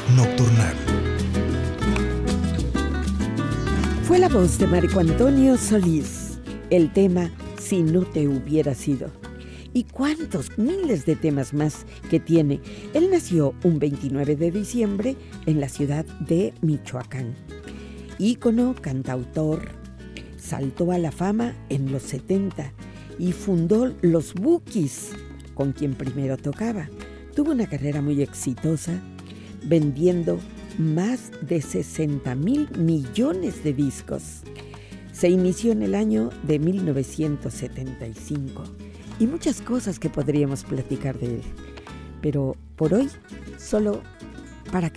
Nocturnal. Fue la voz de Marco Antonio Solís. El tema Si no te hubiera sido. Y cuántos miles de temas más que tiene. Él nació un 29 de diciembre en la ciudad de Michoacán. Ícono, cantautor, saltó a la fama en los 70 y fundó los Bukis, con quien primero tocaba. Tuvo una carrera muy exitosa, vendiendo más de 60,000 millones de discos. Se inició en el año de 1975 y muchas cosas que podríamos platicar de él. Pero por hoy, solo para que